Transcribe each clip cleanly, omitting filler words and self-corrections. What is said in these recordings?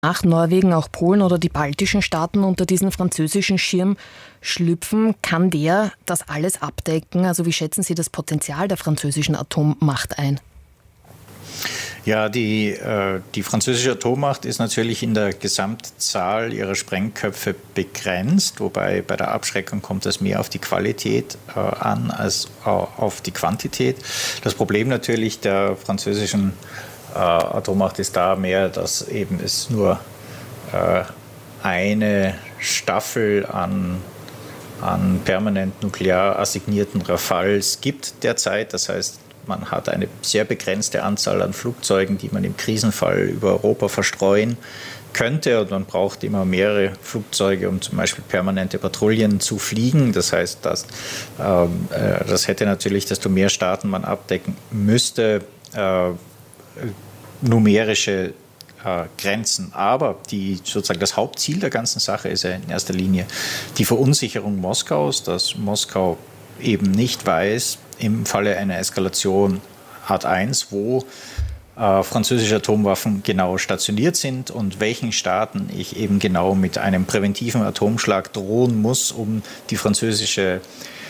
nach Norwegen auch Polen oder die baltischen Staaten unter diesen französischen Schirm schlüpfen. Kann der das alles abdecken? Also wie schätzen Sie das Potenzial der französischen Atommacht ein? Ja, die französische Atommacht ist natürlich in der Gesamtzahl ihrer Sprengköpfe begrenzt, wobei bei der Abschreckung kommt es mehr auf die Qualität an als auf die Quantität. Das Problem natürlich der französischen Atommacht ist da mehr, dass eben es nur eine Staffel an permanent nuklear assignierten Rafales gibt derzeit. Das heißt, man hat eine sehr begrenzte Anzahl an Flugzeugen, die man im Krisenfall über Europa verstreuen könnte. Und man braucht immer mehrere Flugzeuge, um zum Beispiel permanente Patrouillen zu fliegen. Das heißt, das hätte natürlich, desto mehr Staaten man abdecken müsste, numerische Grenzen. Aber sozusagen das Hauptziel der ganzen Sache ist ja in erster Linie die Verunsicherung Moskaus, dass Moskau eben nicht weiß, im Falle einer Eskalation Art 1, wo französische Atomwaffen genau stationiert sind und welchen Staaten ich eben genau mit einem präventiven Atomschlag drohen muss, um die französische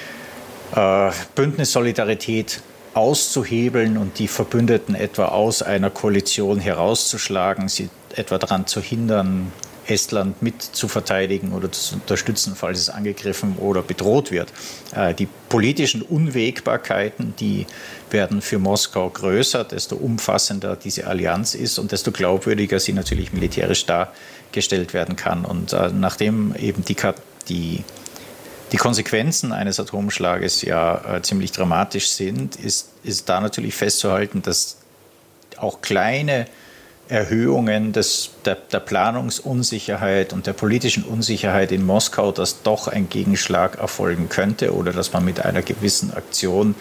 Bündnissolidarität auszuhebeln und die Verbündeten etwa aus einer Koalition herauszuschlagen, sie etwa daran zu hindern, Estland mit zu verteidigen oder zu unterstützen, falls es angegriffen oder bedroht wird. Die politischen Unwägbarkeiten, die werden für Moskau größer, desto umfassender diese Allianz ist und desto glaubwürdiger sie natürlich militärisch dargestellt werden kann. Und nachdem eben die Konsequenzen eines Atomschlages ja ziemlich dramatisch sind, ist da natürlich festzuhalten, dass auch kleine Erhöhungen der Planungsunsicherheit und der politischen Unsicherheit in Moskau, dass doch ein Gegenschlag erfolgen könnte oder dass man mit einer gewissen Aktion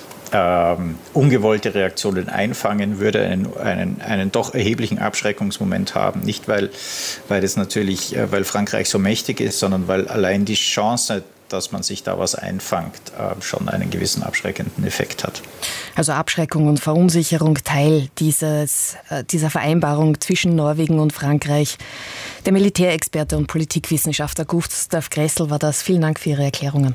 ungewollte Reaktionen einfangen würde, einen doch erheblichen Abschreckungsmoment haben. Nicht, weil Frankreich so mächtig ist, sondern weil allein die Chance, dass man sich da was einfangt, schon einen gewissen abschreckenden Effekt hat. Also Abschreckung und Verunsicherung Teil dieser Vereinbarung zwischen Norwegen und Frankreich. Der Militärexperte und Politikwissenschaftler Gustav Gressel war das. Vielen Dank für Ihre Erklärungen.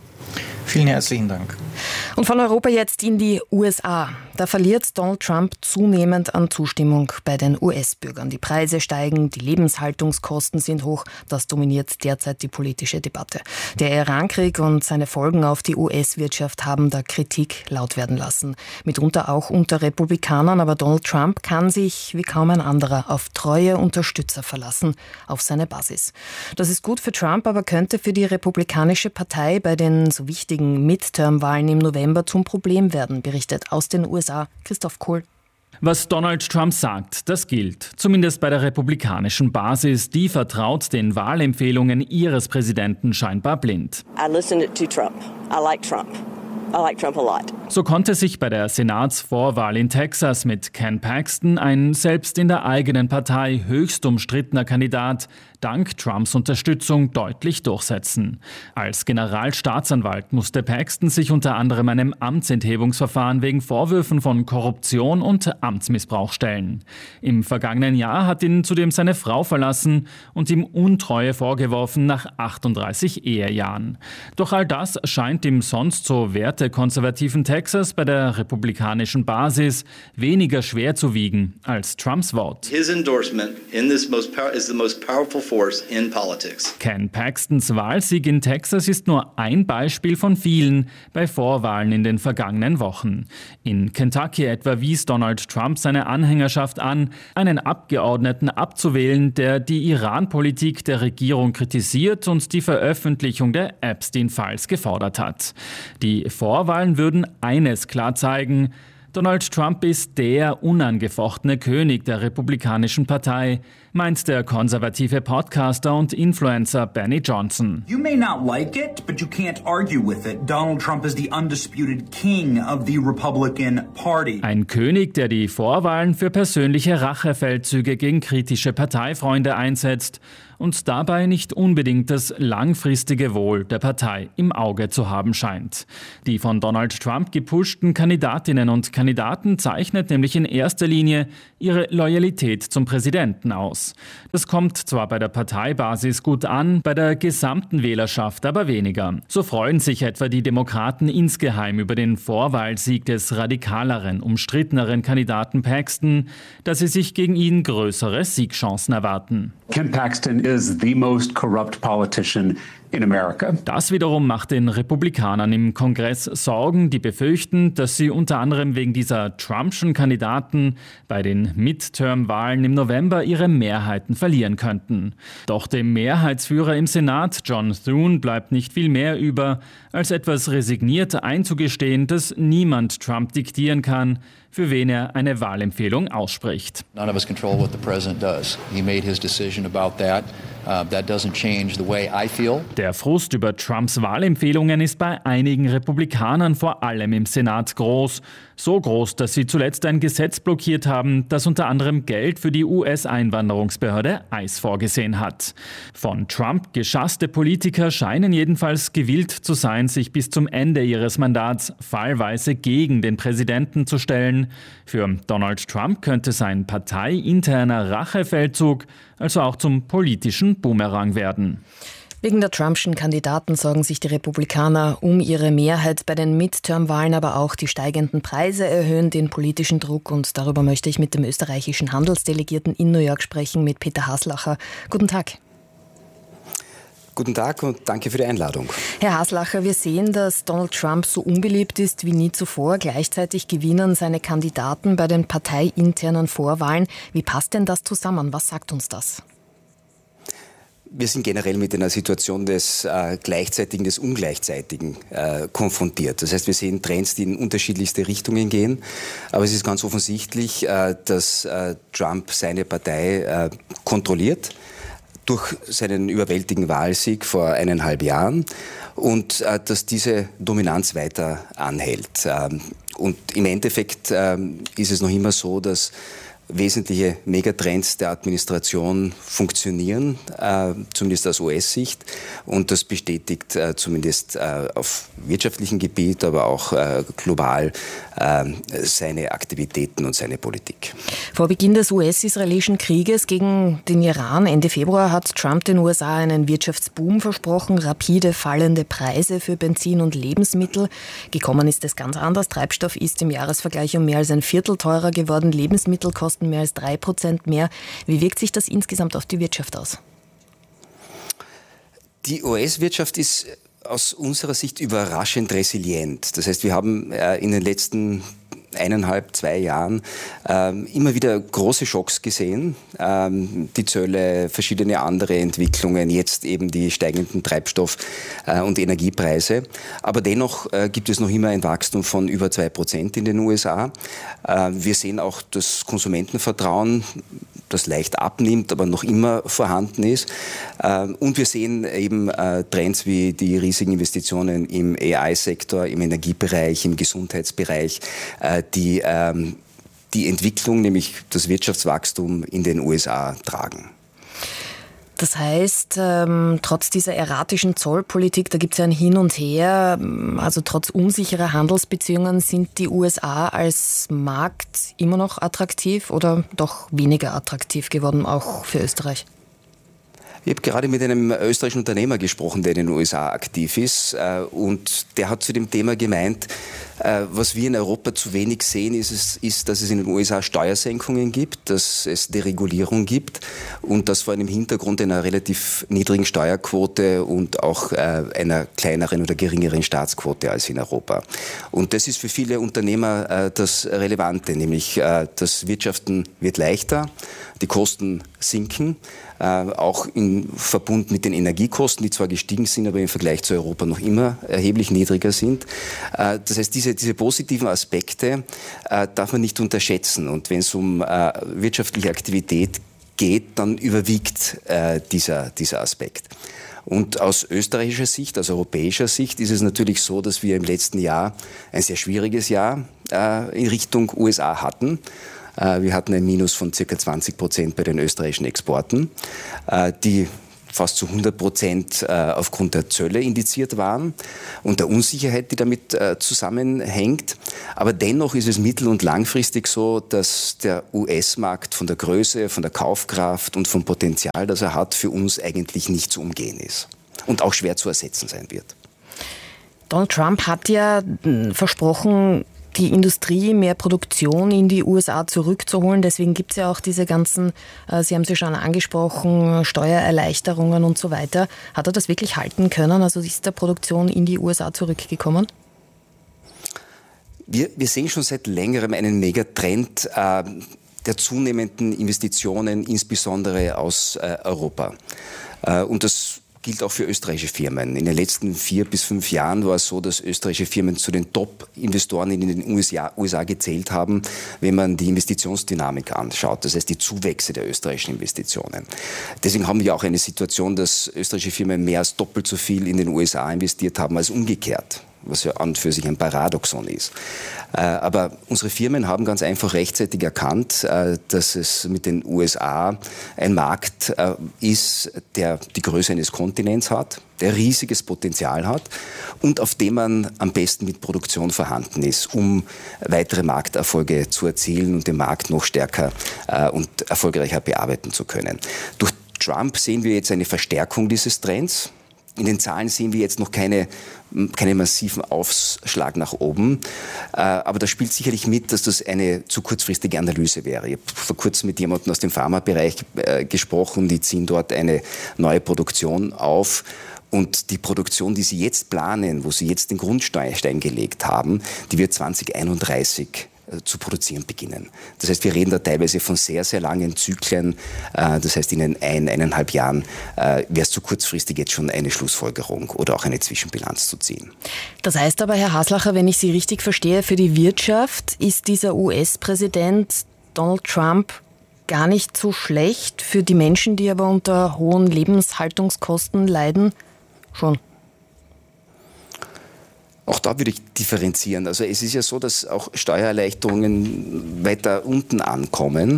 Vielen herzlichen Dank. Und von Europa jetzt in die USA. Da verliert Donald Trump zunehmend an Zustimmung bei den US-Bürgern. Die Preise steigen, die Lebenshaltungskosten sind hoch. Das dominiert derzeit die politische Debatte. Der Irankrieg und seine Folgen auf die US-Wirtschaft haben da Kritik laut werden lassen. Mitunter auch unter Republikanern. Aber Donald Trump kann sich wie kaum ein anderer auf treue Unterstützer verlassen, auf seine Basis. Das ist gut für Trump, aber könnte für die Republikanische Partei bei den so wichtigen Midterm-Wahlen im November zum Problem werden, berichtet aus den USA Christoph Kohl. Was Donald Trump sagt, das gilt. Zumindest bei der republikanischen Basis. Die vertraut den Wahlempfehlungen ihres Präsidenten scheinbar blind. I listened to Trump. I like Trump. I like Trump a lot. So konnte sich bei der Senatsvorwahl in Texas mit Ken Paxton ein selbst in der eigenen Partei höchst umstrittener Kandidat dank Trumps Unterstützung deutlich durchsetzen. Als Generalstaatsanwalt musste Paxton sich unter anderem einem Amtsenthebungsverfahren wegen Vorwürfen von Korruption und Amtsmissbrauch stellen. Im vergangenen Jahr hat ihn zudem seine Frau verlassen und ihm Untreue vorgeworfen nach 38 Ehejahren. Doch all das scheint im sonst so wertekonservativen Texas bei der republikanischen Basis weniger schwer zu wiegen als Trumps Vote. His endorsement is the most powerful force in politics. Ken Paxtons Wahlsieg in Texas ist nur ein Beispiel von vielen bei Vorwahlen in den vergangenen Wochen. In Kentucky etwa wies Donald Trump seine Anhängerschaft an, einen Abgeordneten abzuwählen, der die Iran-Politik der Regierung kritisiert und die Veröffentlichung der Epstein-Files gefordert hat. Die Vorwahlen würden eines klar zeigen: Donald Trump ist der unangefochtene König der Republikanischen Partei, meint der konservative Podcaster und Influencer Benny Johnson. You may not like it, but you can't argue with it. Donald Trump is the undisputed king of the Republican Party. Ein König, der die Vorwahlen für persönliche Rachefeldzüge gegen kritische Parteifreunde einsetzt und dabei nicht unbedingt das langfristige Wohl der Partei im Auge zu haben scheint. Die von Donald Trump gepushten Kandidatinnen und Kandidaten zeichnet nämlich in erster Linie ihre Loyalität zum Präsidenten aus. Das kommt zwar bei der Parteibasis gut an, bei der gesamten Wählerschaft aber weniger. So freuen sich etwa die Demokraten insgeheim über den Vorwahlsieg des radikaleren, umstritteneren Kandidaten Paxton, dass sie sich gegen ihn größere Siegchancen erwarten. Ken Paxton is the most corrupt politician in America. Das wiederum macht den Republikanern im Kongress Sorgen, die befürchten, dass sie unter anderem wegen dieser Trumpschen Kandidaten bei den Midterm-Wahlen im November ihre Mehrheiten verlieren könnten. Doch dem Mehrheitsführer im Senat, John Thune, bleibt nicht viel mehr über, als etwas resigniert einzugestehen, dass niemand Trump diktieren kann, für wen er eine Wahlempfehlung ausspricht. None of us control what the president does. He made his decision about that. That doesn't change the way I feel. Der Frust über Trumps Wahlempfehlungen ist bei einigen Republikanern vor allem im Senat groß. So groß, dass sie zuletzt ein Gesetz blockiert haben, das unter anderem Geld für die US-Einwanderungsbehörde ICE vorgesehen hat. Von Trump geschasste Politiker scheinen jedenfalls gewillt zu sein, sich bis zum Ende ihres Mandats fallweise gegen den Präsidenten zu stellen. Für Donald Trump könnte sein parteiinterner Rachefeldzug also auch zum politischen Boomerang werden. Wegen der Trumpschen Kandidaten sorgen sich die Republikaner um ihre Mehrheit bei den Midterm-Wahlen, aber auch die steigenden Preise erhöhen den politischen Druck. Und darüber möchte ich mit dem österreichischen Handelsdelegierten in New York sprechen, mit Peter Haslacher. Guten Tag. Guten Tag und danke für die Einladung. Herr Haslacher, wir sehen, dass Donald Trump so unbeliebt ist wie nie zuvor. Gleichzeitig gewinnen seine Kandidaten bei den parteiinternen Vorwahlen. Wie passt denn das zusammen? Was sagt uns das? Wir sind generell mit einer Situation des Gleichzeitigen, des Ungleichzeitigen konfrontiert. Das heißt, wir sehen Trends, die in unterschiedlichste Richtungen gehen. Aber es ist ganz offensichtlich, dass Trump seine Partei kontrolliert durch seinen überwältigenden Wahlsieg vor 1,5 Jahren und dass diese Dominanz weiter anhält. Und im Endeffekt ist es noch immer so, dass wesentliche Megatrends der Administration funktionieren, zumindest aus US-Sicht. Und das bestätigt zumindest auf wirtschaftlichem Gebiet, aber auch global seine Aktivitäten und seine Politik. Vor Beginn des US-israelischen Krieges gegen den Iran Ende Februar hat Trump den USA einen Wirtschaftsboom versprochen, rapide fallende Preise für Benzin und Lebensmittel. Gekommen ist es ganz anders. Treibstoff ist im Jahresvergleich um mehr als ein Viertel teurer geworden. Lebensmittel kosten mehr als 3% mehr. Wie wirkt sich das insgesamt auf die Wirtschaft aus? Die US-Wirtschaft ist aus unserer Sicht überraschend resilient. Das heißt, wir haben in den letzten 1,5-2 Jahren immer wieder große Schocks gesehen. Die Zölle, verschiedene andere Entwicklungen, jetzt eben die steigenden Treibstoff- und Energiepreise. Aber dennoch gibt es noch immer ein Wachstum von über 2% in den USA. Wir sehen auch das Konsumentenvertrauen, das leicht abnimmt, aber noch immer vorhanden ist. Und wir sehen eben Trends wie die riesigen Investitionen im AI-Sektor, im Energiebereich, im Gesundheitsbereich, die Entwicklung, nämlich das Wirtschaftswachstum in den USA tragen. Das heißt, trotz dieser erratischen Zollpolitik, da gibt es ja ein Hin und Her, also trotz unsicherer Handelsbeziehungen, sind die USA als Markt immer noch attraktiv oder doch weniger attraktiv geworden, auch für Österreich? Ich habe gerade mit einem österreichischen Unternehmer gesprochen, der in den USA aktiv ist, und der hat zu dem Thema gemeint, was wir in Europa zu wenig sehen, ist, dass es in den USA Steuersenkungen gibt, dass es Deregulierung gibt und das vor einem Hintergrund einer relativ niedrigen Steuerquote und auch einer kleineren oder geringeren Staatsquote als in Europa. Und das ist für viele Unternehmer das Relevante, nämlich das Wirtschaften wird leichter, die Kosten sinken, auch im Verbund mit den Energiekosten, die zwar gestiegen sind, aber im Vergleich zu Europa noch immer erheblich niedriger sind. Das heißt, diese positiven Aspekte darf man nicht unterschätzen. Und wenn es um wirtschaftliche Aktivität geht, dann überwiegt dieser Aspekt. Und aus österreichischer Sicht, aus europäischer Sicht ist es natürlich so, dass wir im letzten Jahr ein sehr schwieriges Jahr in Richtung USA hatten. Wir hatten ein Minus von ca. 20% bei den österreichischen Exporten. Die fast zu 100% aufgrund der Zölle indiziert waren und der Unsicherheit, die damit zusammenhängt. Aber dennoch ist es mittel- und langfristig so, dass der US-Markt von der Größe, von der Kaufkraft und vom Potenzial, das er hat, für uns eigentlich nicht zu umgehen ist und auch schwer zu ersetzen sein wird. Donald Trump hat ja versprochen, die Industrie, mehr Produktion in die USA zurückzuholen. Deswegen gibt es ja auch diese ganzen, Sie haben sie schon angesprochen, Steuererleichterungen und so weiter. Hat er das wirklich halten können? Also ist der Produktion in die USA zurückgekommen? Wir sehen schon seit längerem einen Megatrend der zunehmenden Investitionen, insbesondere aus Europa. Und das gilt auch für österreichische Firmen. In den letzten 4 bis 5 Jahren war es so, dass österreichische Firmen zu den Top-Investoren in den USA gezählt haben, wenn man die Investitionsdynamik anschaut, das heißt die Zuwächse der österreichischen Investitionen. Deswegen haben wir auch eine Situation, dass österreichische Firmen mehr als doppelt so viel in den USA investiert haben als umgekehrt, was ja an und für sich ein Paradoxon ist. Aber unsere Firmen haben ganz einfach rechtzeitig erkannt, dass es mit den USA ein Markt ist, der die Größe eines Kontinents hat, der riesiges Potenzial hat und auf dem man am besten mit Produktion vorhanden ist, um weitere Markterfolge zu erzielen und den Markt noch stärker und erfolgreicher bearbeiten zu können. Durch Trump sehen wir jetzt eine Verstärkung dieses Trends. In den Zahlen sehen wir jetzt noch keinen massiven Aufschlag nach oben. Aber da spielt sicherlich mit, dass das eine zu kurzfristige Analyse wäre. Ich habe vor kurzem mit jemandem aus dem Pharmabereich gesprochen, die ziehen dort eine neue Produktion auf. Und die Produktion, die sie jetzt planen, wo sie jetzt den Grundstein gelegt haben, die wird 2031 zu produzieren beginnen. Das heißt, wir reden da teilweise von sehr, sehr langen Zyklen. Das heißt, in 1,5 Jahren wäre es zu kurzfristig jetzt schon eine Schlussfolgerung oder auch eine Zwischenbilanz zu ziehen. Das heißt aber, Herr Haslacher, wenn ich Sie richtig verstehe, für die Wirtschaft ist dieser US-Präsident Donald Trump gar nicht so schlecht. Für die Menschen, die aber unter hohen Lebenshaltungskosten leiden, schon. Auch da würde ich differenzieren. Also es ist ja so, dass auch Steuererleichterungen weiter unten ankommen.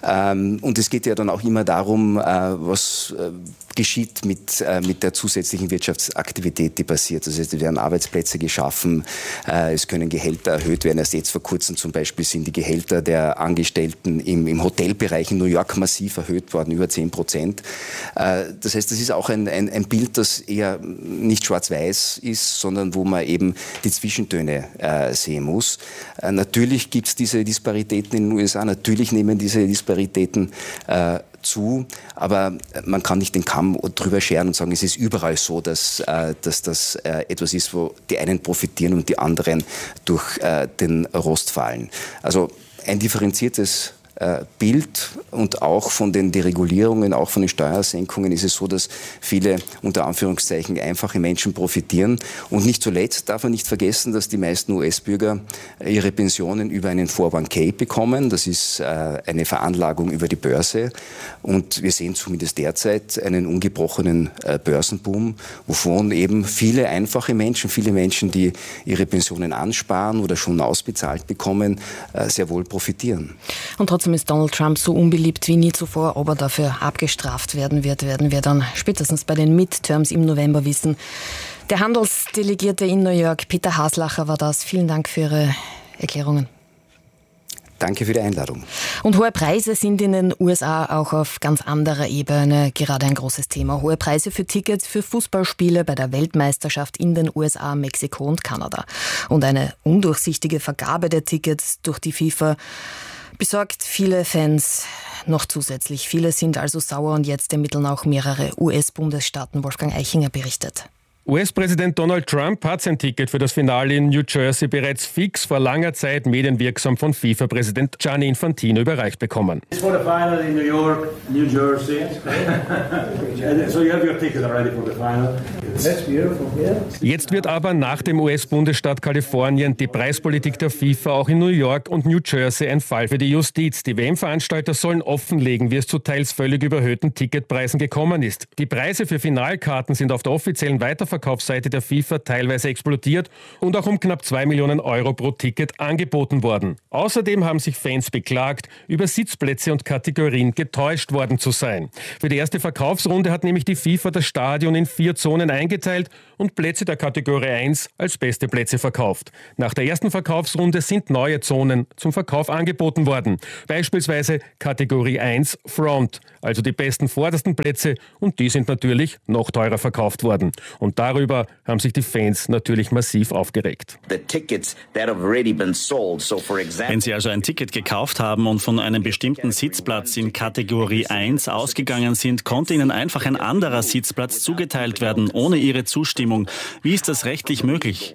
Und es geht ja dann auch immer darum, was geschieht mit der zusätzlichen Wirtschaftsaktivität, die passiert. Das heißt, es werden Arbeitsplätze geschaffen, es können Gehälter erhöht werden. Erst jetzt vor kurzem zum Beispiel sind die Gehälter der Angestellten im Hotelbereich in New York massiv erhöht worden, über 10%. Das heißt, das ist auch ein Bild, das eher nicht schwarz-weiß ist, sondern wo man eben die Zwischentöne sehen muss. Natürlich gibt es diese Disparitäten in den USA, natürlich nehmen diese Disparitäten zu, aber man kann nicht den Kamm drüber scheren und sagen, es ist überall so, dass das etwas ist, wo die einen profitieren und die anderen durch den Rost fallen. Also ein differenziertes Bild und auch von den Deregulierungen, auch von den Steuersenkungen ist es so, dass viele unter Anführungszeichen einfache Menschen profitieren. Und nicht zuletzt darf man nicht vergessen, dass die meisten US-Bürger ihre Pensionen über einen 401k bekommen. Das ist eine Veranlagung über die Börse. Und wir sehen zumindest derzeit einen ungebrochenen Börsenboom, wovon eben viele einfache Menschen, viele Menschen, die ihre Pensionen ansparen oder schon ausbezahlt bekommen, sehr wohl profitieren. Und trotzdem ist Donald Trump so unbeliebt wie nie zuvor. Ob er dafür abgestraft werden wird, werden wir dann spätestens bei den Midterms im November wissen. Der Handelsdelegierte in New York, Peter Haslacher, war das. Vielen Dank für Ihre Erklärungen. Danke für die Einladung. Und hohe Preise sind in den USA auch auf ganz anderer Ebene gerade ein großes Thema. Hohe Preise für Tickets für Fußballspiele bei der Weltmeisterschaft in den USA, Mexiko und Kanada. Und eine undurchsichtige Vergabe der Tickets durch die FIFA besorgt viele Fans noch zusätzlich. Viele sind also sauer und jetzt ermitteln auch mehrere US-Bundesstaaten. Wolfgang Eichinger berichtet. US-Präsident Donald Trump hat sein Ticket für das Finale in New Jersey bereits fix vor langer Zeit medienwirksam von FIFA-Präsident Gianni Infantino überreicht bekommen. For the final in New York, New Jersey. So you have your ticket already for the final. That's beautiful. Yeah. Jetzt wird aber nach dem US-Bundesstaat Kalifornien die Preispolitik der FIFA auch in New York und New Jersey ein Fall für die Justiz. Die WM-Veranstalter sollen offenlegen, wie es zu teils völlig überhöhten Ticketpreisen gekommen ist. Die Preise für Finalkarten sind auf der offiziellen Weiterverkaufsseite Vorverkaufsseite der FIFA teilweise explodiert und auch um knapp 2 Millionen Euro pro Ticket angeboten worden. Außerdem haben sich Fans beklagt, über Sitzplätze und Kategorien getäuscht worden zu sein. Für die erste Verkaufsrunde hat nämlich die FIFA das Stadion in 4 Zonen eingeteilt und Plätze der Kategorie 1 als beste Plätze verkauft. Nach der ersten Verkaufsrunde sind neue Zonen zum Verkauf angeboten worden. Beispielsweise Kategorie 1 Front, also die besten vordersten Plätze, und die sind natürlich noch teurer verkauft worden. Und darüber haben sich die Fans natürlich massiv aufgeregt. Wenn Sie also ein Ticket gekauft haben und von einem bestimmten Sitzplatz in Kategorie 1 ausgegangen sind, konnte Ihnen einfach ein anderer Sitzplatz zugeteilt werden, ohne Ihre Zustimmung. Wie ist das rechtlich möglich?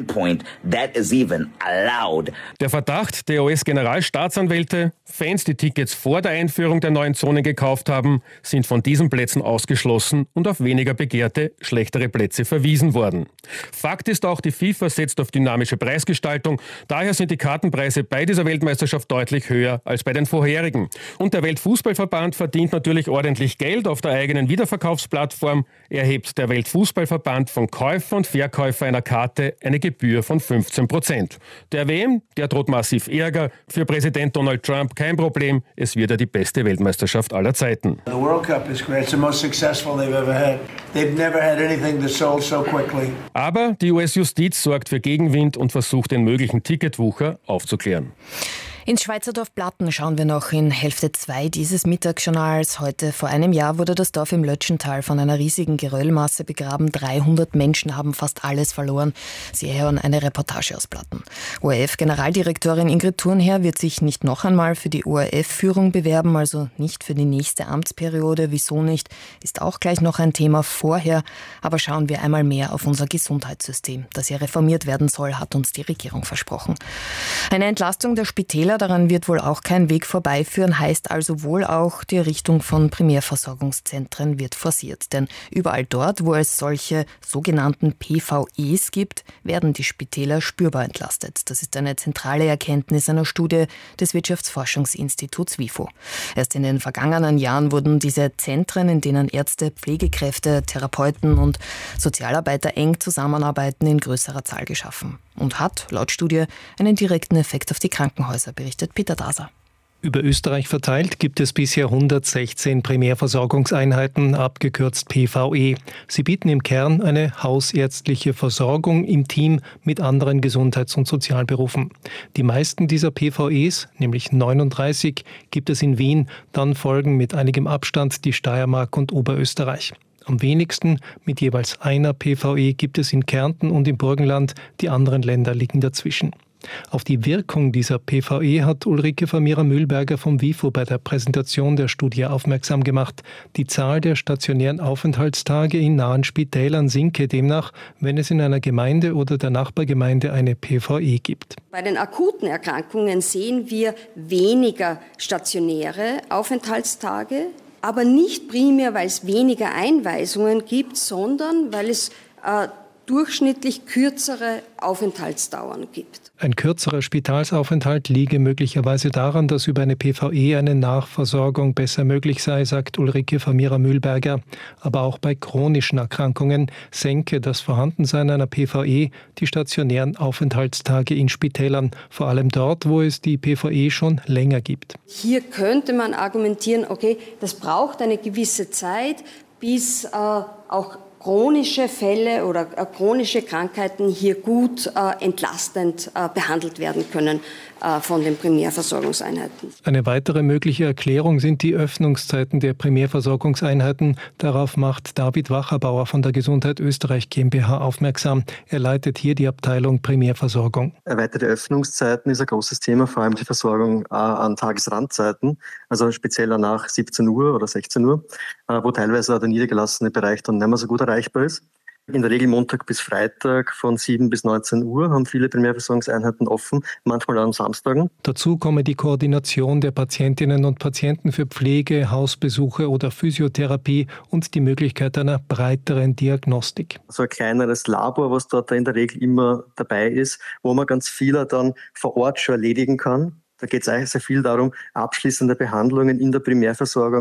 Der Verdacht der US-Generalstaatsanwälte, Fans, die Tickets vor der Einführung der neuen Zonen gekauft haben, sind von diesen Plätzen ausgeschlossen und auf weniger begehrte, schlechtere Plätze verwiesen worden. Fakt ist auch, die FIFA setzt auf dynamische Preisgestaltung. Daher sind die Kartenpreise bei dieser Weltmeisterschaft deutlich höher als bei den vorherigen. Und der Weltfußballverband verdient natürlich ordentlich Geld auf der eigenen Wiederverkaufsplattform. Erhebt der Weltfußballverband von Käufer und Verkäufer einer Karte eine Gebühr von 15%. Der WM, der droht massiv Ärger. Für Präsident Donald Trump kein Problem. Es wird ja die beste Weltmeisterschaft aller Zeiten. The World Cup is great. It's the most successful they've ever had. They've never had anything that sold so quickly. Aber die US-Justiz sorgt für Gegenwind und versucht, den möglichen Ticketwucher aufzuklären. Ins Schweizerdorf Platten schauen wir noch in Hälfte 2 dieses Mittagsjournals. Heute vor einem Jahr wurde das Dorf im Lötschental von einer riesigen Geröllmasse begraben. 300 Menschen haben fast alles verloren. Sie hören eine Reportage aus Platten. ORF-Generaldirektorin Ingrid Thurnherr wird sich nicht noch einmal für die ORF-Führung bewerben, also nicht für die nächste Amtsperiode. Wieso nicht, ist auch gleich noch ein Thema vorher. Aber schauen wir einmal mehr auf unser Gesundheitssystem. Das ja reformiert werden soll, hat uns die Regierung versprochen. Eine Entlastung der Spitäler, daran wird wohl auch kein Weg vorbeiführen, heißt also wohl auch, die Errichtung von Primärversorgungszentren wird forciert. Denn überall dort, wo es solche sogenannten PVEs gibt, werden die Spitäler spürbar entlastet. Das ist eine zentrale Erkenntnis einer Studie des Wirtschaftsforschungsinstituts WIFO. Erst in den vergangenen Jahren wurden diese Zentren, in denen Ärzte, Pflegekräfte, Therapeuten und Sozialarbeiter eng zusammenarbeiten, in größerer Zahl geschaffen. Und hat, laut Studie, einen direkten Effekt auf die Krankenhäuser, berichtet Peter Daser. Über Österreich verteilt gibt es bisher 116 Primärversorgungseinheiten, abgekürzt PVE. Sie bieten im Kern eine hausärztliche Versorgung im Team mit anderen Gesundheits- und Sozialberufen. Die meisten dieser PVEs, nämlich 39, gibt es in Wien, dann folgen mit einigem Abstand die Steiermark und Oberösterreich. Am wenigsten, mit jeweils einer PVE, gibt es in Kärnten und im Burgenland, die anderen Länder liegen dazwischen. Auf die Wirkung dieser PVE hat Ulrike Famira-Mühlberger vom WIFO bei der Präsentation der Studie aufmerksam gemacht. Die Zahl der stationären Aufenthaltstage in nahen Spitälern sinke demnach, wenn es in einer Gemeinde oder der Nachbargemeinde eine PVE gibt. Bei den akuten Erkrankungen sehen wir weniger stationäre Aufenthaltstage, aber nicht primär, weil es weniger Einweisungen gibt, sondern weil es durchschnittlich kürzere Aufenthaltsdauern gibt. Ein kürzerer Spitalsaufenthalt liege möglicherweise daran, dass über eine PVE eine Nachversorgung besser möglich sei, sagt Ulrike Famira-Mühlberger. Aber auch bei chronischen Erkrankungen senke das Vorhandensein einer PVE die stationären Aufenthaltstage in Spitälern, vor allem dort, wo es die PVE schon länger gibt. Hier könnte man argumentieren, okay, das braucht eine gewisse Zeit, bis auch chronische Fälle oder chronische Krankheiten hier gut entlastend behandelt werden können von den Primärversorgungseinheiten. Eine weitere mögliche Erklärung sind die Öffnungszeiten der Primärversorgungseinheiten. Darauf macht David Wacherbauer von der Gesundheit Österreich GmbH aufmerksam. Er leitet hier die Abteilung Primärversorgung. Erweiterte Öffnungszeiten ist ein großes Thema, vor allem die Versorgung an Tagesrandzeiten, also speziell nach 17 Uhr oder 16 Uhr, wo teilweise der niedergelassene Bereich dann nicht mehr so gut erreichbar ist. In der Regel Montag bis Freitag von 7 bis 19 Uhr haben viele Primärversorgungseinheiten offen, manchmal an Samstagen. Dazu komme die Koordination der Patientinnen und Patienten für Pflege, Hausbesuche oder Physiotherapie und die Möglichkeit einer breiteren Diagnostik. So ein kleineres Labor, was dort in der Regel immer dabei ist, wo man ganz viele dann vor Ort schon erledigen kann. Da geht es eigentlich sehr viel darum, abschließende Behandlungen in der Primärversorgung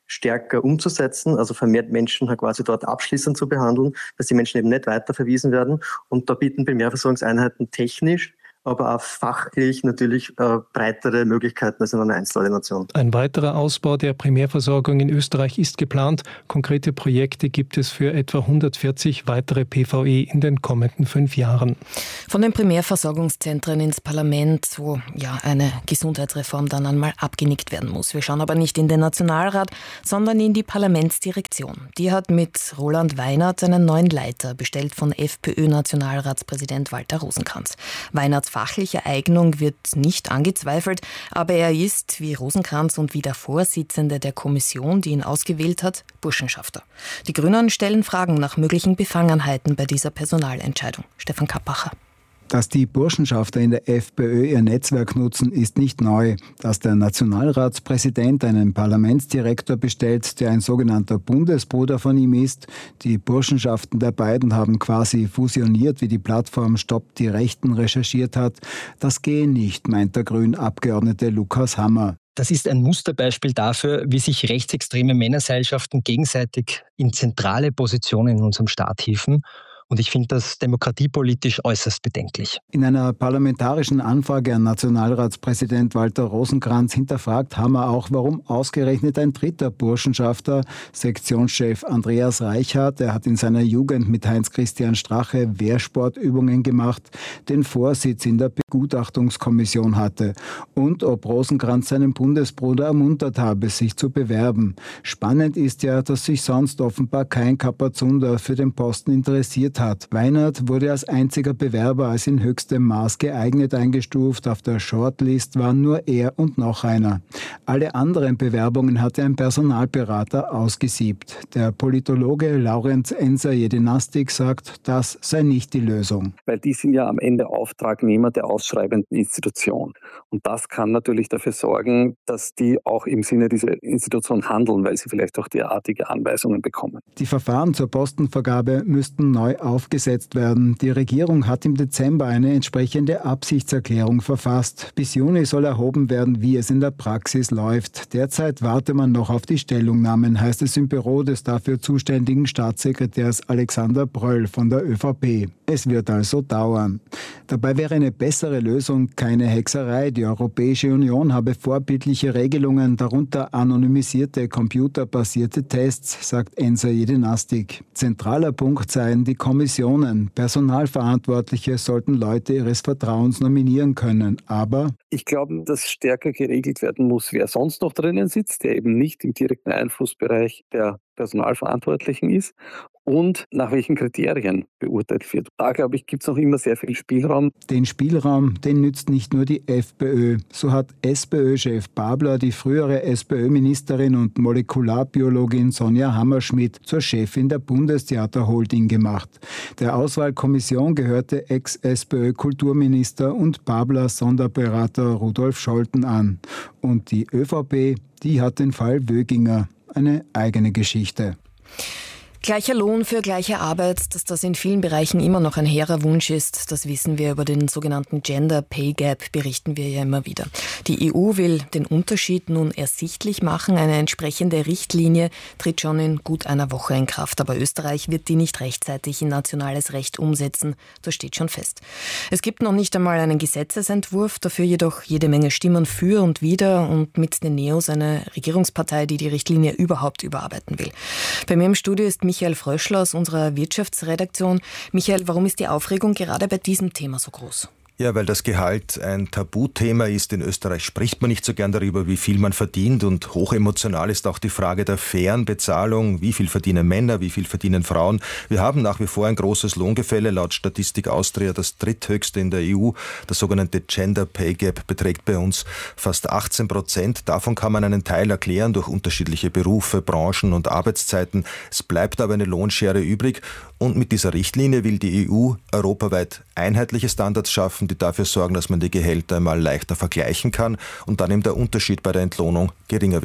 stärker umzusetzen, also vermehrt Menschen quasi dort abschließend zu behandeln, dass die Menschen eben nicht weiterverwiesen werden. Und da bieten Primärversorgungseinheiten technisch, aber auch fachlich natürlich breitere Möglichkeiten als in einer Einzelordination. Ein weiterer Ausbau der Primärversorgung in Österreich ist geplant. Konkrete Projekte gibt es für etwa 140 weitere PVE in den kommenden 5 Jahren. Von den Primärversorgungszentren ins Parlament, wo eine Gesundheitsreform dann einmal abgenickt werden muss. Wir schauen aber nicht in den Nationalrat, sondern in die Parlamentsdirektion. Die hat mit Roland Weinert einen neuen Leiter bestellt von FPÖ-Nationalratspräsident Walter Rosenkranz. Weinerts fachliche Eignung wird nicht angezweifelt, aber er ist, wie Rosenkranz und wie der Vorsitzende der Kommission, die ihn ausgewählt hat, Burschenschafter. Die Grünen stellen Fragen nach möglichen Befangenheiten bei dieser Personalentscheidung. Stefan Kappacher. Dass die Burschenschafter in der FPÖ ihr Netzwerk nutzen, ist nicht neu. Dass der Nationalratspräsident einen Parlamentsdirektor bestellt, der ein sogenannter Bundesbruder von ihm ist. Die Burschenschaften der beiden haben quasi fusioniert, wie die Plattform Stopp die Rechten recherchiert hat. Das gehe nicht, meint der Grünen-Abgeordnete Lukas Hammer. Das ist ein Musterbeispiel dafür, wie sich rechtsextreme Männerseilschaften gegenseitig in zentrale Positionen in unserem Staat hieven. Und ich finde das demokratiepolitisch äußerst bedenklich. In einer parlamentarischen Anfrage an Nationalratspräsident Walter Rosenkranz hinterfragt Hammer auch, warum ausgerechnet ein dritter Burschenschafter, Sektionschef Andreas Reichhardt, der hat in seiner Jugend mit Heinz-Christian Strache Wehrsportübungen gemacht, den Vorsitz in der Begutachtungskommission hatte. Und ob Rosenkranz seinen Bundesbruder ermuntert habe, sich zu bewerben. Spannend ist ja, dass sich sonst offenbar kein Kapazunder für den Posten interessiert hat. Weinert wurde als einziger Bewerber als in höchstem Maß geeignet eingestuft. Auf der Shortlist waren nur er und noch einer. Alle anderen Bewerbungen hatte ein Personalberater ausgesiebt. Der Politologe Laurenz Enser-Jedenastik sagt, das sei nicht die Lösung. Weil die sind ja am Ende Auftragnehmer der ausschreibenden Institution. Und das kann natürlich dafür sorgen, dass die auch im Sinne dieser Institution handeln, weil sie vielleicht auch derartige Anweisungen bekommen. Die Verfahren zur Postenvergabe müssten neu aufgesetzt werden. Die Regierung hat im Dezember eine entsprechende Absichtserklärung verfasst. Bis Juni soll erhoben werden, wie es in der Praxis läuft. Derzeit warte man noch auf die Stellungnahmen, heißt es im Büro des dafür zuständigen Staatssekretärs Alexander Bröll von der ÖVP. Es wird also dauern. Dabei wäre eine bessere Lösung keine Hexerei. Die Europäische Union habe vorbildliche Regelungen, darunter anonymisierte, computerbasierte Tests, sagt Enser-Jedenastik. Zentraler Punkt seien die Kommissionen. Personalverantwortliche sollten Leute ihres Vertrauens nominieren können. Aber ich glaube, dass stärker geregelt werden muss, wer sonst noch drinnen sitzt, der eben nicht im direkten Einflussbereich der Personalverantwortlichen ist und nach welchen Kriterien beurteilt wird. Da, glaube ich, gibt es noch immer sehr viel Spielraum. Den Spielraum, den nützt nicht nur die FPÖ. So hat SPÖ-Chef Babler die frühere SPÖ-Ministerin und Molekularbiologin Sonja Hammerschmidt zur Chefin der Bundestheater-Holding gemacht. Der Auswahlkommission gehörte Ex-SPÖ-Kulturminister und Bablers Sonderberater Rudolf Scholten an. Und die ÖVP, die hat den Fall Wöginger. Eine eigene Geschichte. Gleicher Lohn für gleiche Arbeit, dass das in vielen Bereichen immer noch ein hehrer Wunsch ist, das wissen wir über den sogenannten Gender Pay Gap, berichten wir ja immer wieder. Die EU will den Unterschied nun ersichtlich machen. Eine entsprechende Richtlinie tritt schon in gut einer Woche in Kraft, aber Österreich wird die nicht rechtzeitig in nationales Recht umsetzen. Das steht schon fest. Es gibt noch nicht einmal einen Gesetzesentwurf, dafür jedoch jede Menge Stimmen für und wider und mit den Neos eine Regierungspartei, die die Richtlinie überhaupt überarbeiten will. Bei mir im Studio ist Michael Fröschler aus unserer Wirtschaftsredaktion. Michael, warum ist die Aufregung gerade bei diesem Thema so groß? Ja, weil das Gehalt ein Tabuthema ist. In Österreich spricht man nicht so gern darüber, wie viel man verdient. Und hochemotional ist auch die Frage der fairen Bezahlung. Wie viel verdienen Männer, wie viel verdienen Frauen? Wir haben nach wie vor ein großes Lohngefälle. Laut Statistik Austria das dritthöchste in der EU. Das sogenannte Gender Pay Gap beträgt bei uns fast 18%. Davon kann man einen Teil erklären durch unterschiedliche Berufe, Branchen und Arbeitszeiten. Es bleibt aber eine Lohnschere übrig. Und mit dieser Richtlinie will die EU europaweit einheitliche Standards schaffen, die dafür sorgen, dass man die Gehälter einmal leichter vergleichen kann und dann eben der Unterschied bei der Entlohnung geringer wird.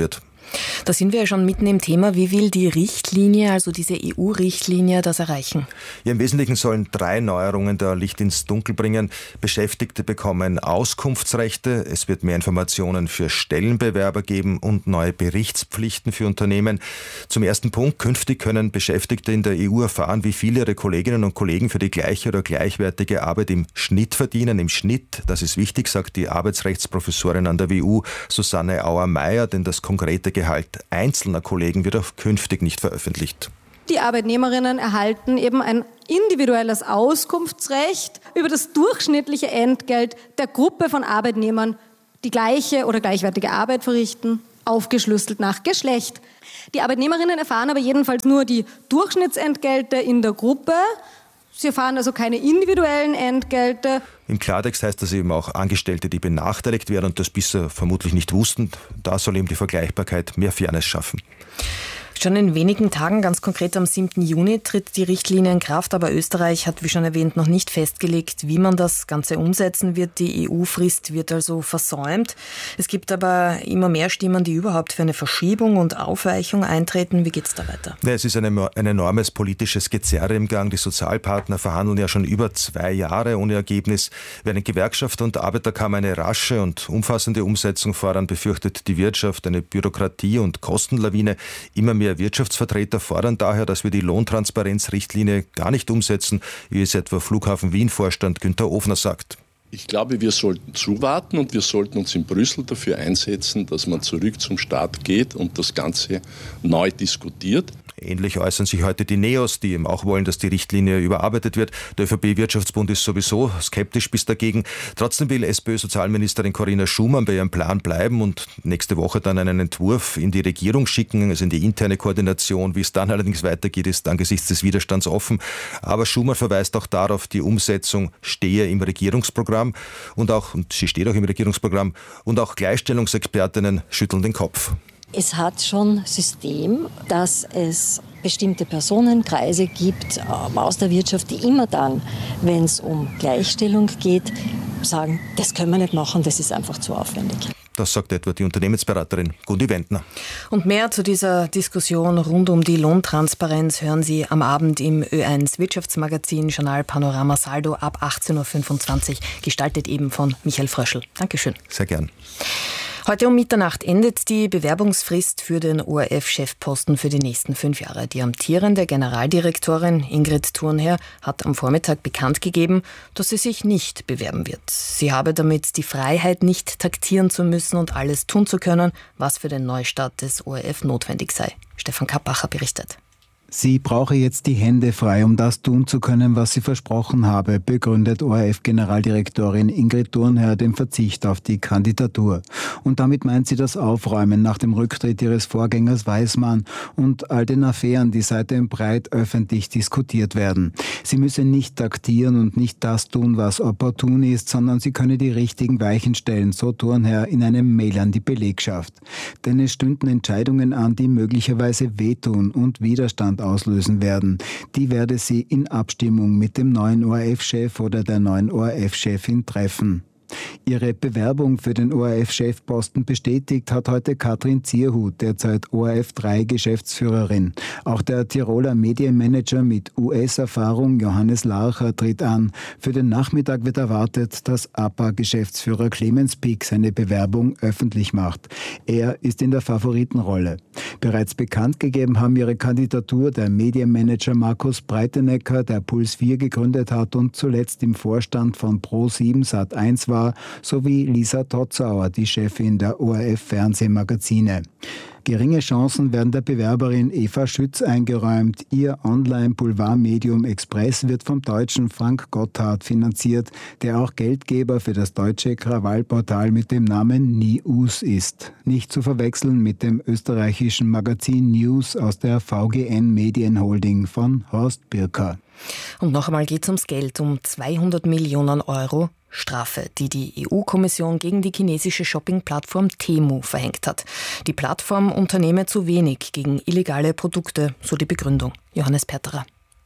Da sind wir ja schon mitten im Thema. Wie will die Richtlinie, also diese EU-Richtlinie, das erreichen? Ja, im Wesentlichen sollen 3 Neuerungen da Licht ins Dunkel bringen. Beschäftigte bekommen Auskunftsrechte, es wird mehr Informationen für Stellenbewerber geben und neue Berichtspflichten für Unternehmen. Zum ersten Punkt: Künftig können Beschäftigte in der EU erfahren, wie viel ihre Kolleginnen und Kollegen für die gleiche oder gleichwertige Arbeit im Schnitt verdienen. Im Schnitt, das ist wichtig, sagt die Arbeitsrechtsprofessorin an der WU Susanne Auer-Meyer, denn das konkrete Gehalt einzelner Kollegen wird auch künftig nicht veröffentlicht. Die Arbeitnehmerinnen erhalten eben ein individuelles Auskunftsrecht über das durchschnittliche Entgelt der Gruppe von Arbeitnehmern, die gleiche oder gleichwertige Arbeit verrichten, aufgeschlüsselt nach Geschlecht. Die Arbeitnehmerinnen erfahren aber jedenfalls nur die Durchschnittsentgelte in der Gruppe. Sie erfahren also keine individuellen Entgelte. Im Klartext heißt das eben auch Angestellte, die benachteiligt werden und das bisher vermutlich nicht wussten. Da soll eben die Vergleichbarkeit mehr Fairness schaffen. Schon in wenigen Tagen, ganz konkret am 7. Juni, tritt die Richtlinie in Kraft. Aber Österreich hat, wie schon erwähnt, noch nicht festgelegt, wie man das Ganze umsetzen wird. Die EU-Frist wird also versäumt. Es gibt aber immer mehr Stimmen, die überhaupt für eine Verschiebung und Aufweichung eintreten. Wie geht es da weiter? Ja, es ist ein enormes politisches Gezerre im Gang. Die Sozialpartner verhandeln ja schon über 2 Jahre ohne Ergebnis. Während Gewerkschaft und Arbeiterkammer eine rasche und umfassende Umsetzung fordern, befürchtet die Wirtschaft eine Bürokratie- und Kostenlawine. Immer mehr Wirtschaftsvertreter fordern daher, dass wir die Lohntransparenzrichtlinie gar nicht umsetzen, wie es etwa Flughafen Wien-Vorstand Günther Ofner sagt. Ich glaube, wir sollten zuwarten und wir sollten uns in Brüssel dafür einsetzen, dass man zurück zum Staat geht und das Ganze neu diskutiert. Ähnlich äußern sich heute die NEOS, die eben auch wollen, dass die Richtlinie überarbeitet wird. Der ÖVP-Wirtschaftsbund ist sowieso skeptisch bis dagegen. Trotzdem will SPÖ-Sozialministerin Corinna Schumann bei ihrem Plan bleiben und nächste Woche dann einen Entwurf in die Regierung schicken, also in die interne Koordination. Wie es dann allerdings weitergeht, ist angesichts des Widerstands offen. Aber Schumann verweist auch darauf, die Umsetzung stehe im Regierungsprogramm und sie steht auch im Regierungsprogramm und auch Gleichstellungsexpertinnen schütteln den Kopf. Es hat schon System, dass es bestimmte Personenkreise gibt aus der Wirtschaft, die immer dann, wenn es um Gleichstellung geht, sagen, das können wir nicht machen, das ist einfach zu aufwendig. Das sagt etwa die Unternehmensberaterin Gundi Wendner. Und mehr zu dieser Diskussion rund um die Lohntransparenz hören Sie am Abend im Ö1 Wirtschaftsmagazin Journal Panorama Saldo ab 18.25 Uhr, gestaltet eben von Michael Fröschl. Dankeschön. Sehr gern. Heute um Mitternacht endet die Bewerbungsfrist für den ORF-Chefposten für die nächsten 5 Jahre. Die amtierende Generaldirektorin Ingrid Thurnherr hat am Vormittag bekannt gegeben, dass sie sich nicht bewerben wird. Sie habe damit die Freiheit, nicht taktieren zu müssen und alles tun zu können, was für den Neustart des ORF notwendig sei. Stefan Kappacher berichtet. Sie brauche jetzt die Hände frei, um das tun zu können, was sie versprochen habe, begründet ORF-Generaldirektorin Ingrid Thurnherr den Verzicht auf die Kandidatur. Und damit meint sie das Aufräumen nach dem Rücktritt ihres Vorgängers Weismann und all den Affären, die seitdem breit öffentlich diskutiert werden. Sie müsse nicht taktieren und nicht das tun, was opportun ist, sondern sie könne die richtigen Weichen stellen, so Thurnherr in einem Mail an die Belegschaft. Denn es stünden Entscheidungen an, die möglicherweise wehtun und Widerstand auslösen werden. Die werde sie in Abstimmung mit dem neuen ORF-Chef oder der neuen ORF-Chefin treffen. Ihre Bewerbung für den ORF-Chefposten bestätigt hat heute Katrin Zierhut, derzeit ORF3-Geschäftsführerin. Auch der Tiroler Medienmanager mit US-Erfahrung Johannes Larcher tritt an. Für den Nachmittag wird erwartet, dass APA-Geschäftsführer Clemens Pick seine Bewerbung öffentlich macht. Er ist in der Favoritenrolle. Bereits bekannt gegeben haben ihre Kandidatur der Medienmanager Markus Breitenecker, der Puls 4 gegründet hat und zuletzt im Vorstand von Pro7 Sat1 war, sowie Lisa Totzauer, die Chefin der ORF-Fernsehmagazine. Geringe Chancen werden der Bewerberin Eva Schütz eingeräumt. Ihr Online-Boulevardmedium Express wird vom deutschen Frank Gotthard finanziert, der auch Geldgeber für das deutsche Krawallportal mit dem Namen News ist. Nicht zu verwechseln mit dem österreichischen Magazin News aus der VGN Medienholding von Horst Birker. Und noch einmal geht es ums Geld, um 200 Millionen Euro Strafe, die die EU-Kommission gegen die chinesische Shopping-Plattform Temu verhängt hat. Die Plattform unternehme zu wenig gegen illegale Produkte, so die Begründung. Johannes Perterer.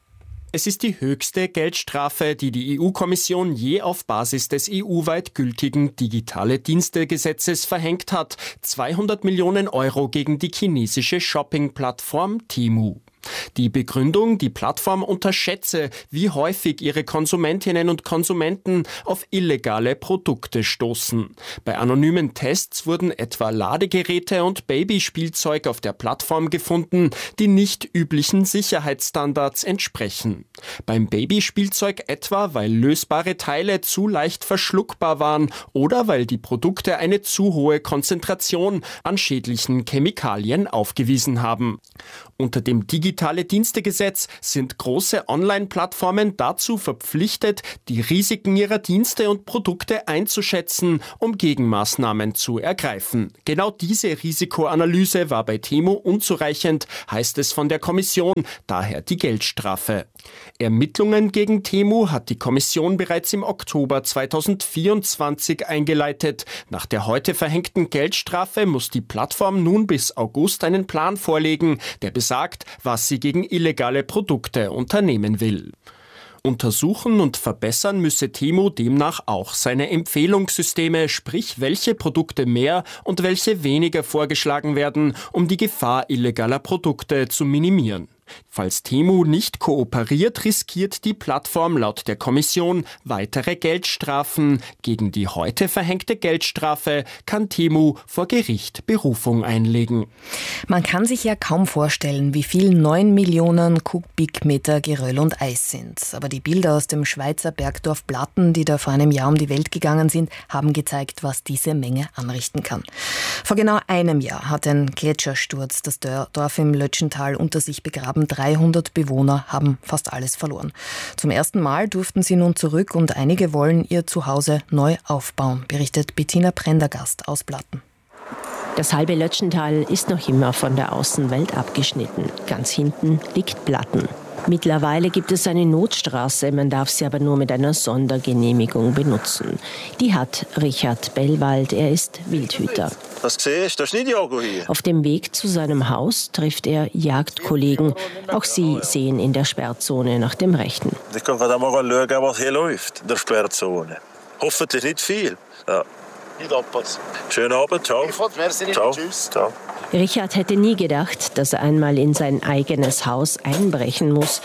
Es ist die höchste Geldstrafe, die die EU-Kommission je auf Basis des EU-weit gültigen Digitale-Dienste-Gesetzes verhängt hat. 200 Millionen Euro gegen die chinesische Shopping-Plattform Temu. Die Begründung, die Plattform unterschätze, wie häufig ihre Konsumentinnen und Konsumenten auf illegale Produkte stoßen. Bei anonymen Tests wurden etwa Ladegeräte und Babyspielzeug auf der Plattform gefunden, die nicht üblichen Sicherheitsstandards entsprechen. Beim Babyspielzeug etwa, weil lösbare Teile zu leicht verschluckbar waren oder weil die Produkte eine zu hohe Konzentration an schädlichen Chemikalien aufgewiesen haben. Unter dem Digitale-Dienste-Gesetz sind große Online-Plattformen dazu verpflichtet, die Risiken ihrer Dienste und Produkte einzuschätzen, um Gegenmaßnahmen zu ergreifen. Genau diese Risikoanalyse war bei Temu unzureichend, heißt es von der Kommission, daher die Geldstrafe. Ermittlungen gegen Temu hat die Kommission bereits im Oktober 2024 eingeleitet. Nach der heute verhängten Geldstrafe muss die Plattform nun bis August einen Plan vorlegen, der besagt, was sie gegen illegale Produkte unternehmen will. Untersuchen und verbessern müsse Temu demnach auch seine Empfehlungssysteme, sprich welche Produkte mehr und welche weniger vorgeschlagen werden, um die Gefahr illegaler Produkte zu minimieren. Falls Temu nicht kooperiert, riskiert die Plattform laut der Kommission weitere Geldstrafen. Gegen die heute verhängte Geldstrafe kann Temu vor Gericht Berufung einlegen. Man kann sich ja kaum vorstellen, wie viel 9 Millionen Kubikmeter Geröll und Eis sind. Aber die Bilder aus dem Schweizer Bergdorf Blatten, die da vor einem Jahr um die Welt gegangen sind, haben gezeigt, was diese Menge anrichten kann. Vor genau einem Jahr hat ein Gletschersturz das Dorf im Lötschental unter sich begraben. 300 Bewohner haben fast alles verloren. Zum ersten Mal durften sie nun zurück und einige wollen ihr Zuhause neu aufbauen, berichtet Bettina Prendergast aus Blatten. Das halbe Lötschental ist noch immer von der Außenwelt abgeschnitten. Ganz hinten liegt Blatten. Mittlerweile gibt es eine Notstraße, man darf sie aber nur mit einer Sondergenehmigung benutzen. Die hat Richard Bellwald, er ist Wildhüter. Was siehst du? Das ist nicht Jago hier. Auf dem Weg zu seinem Haus trifft er Jagdkollegen. Auch sie sehen in der Sperrzone nach dem Rechten. Ich kann mal schauen, was hier läuft in der Sperrzone. Hoffentlich nicht viel. Ja. Nicht abpassen. Schönen Abend, ciao. Ciao. Tschüss. Ciao. Richard hätte nie gedacht, dass er einmal in sein eigenes Haus einbrechen muss.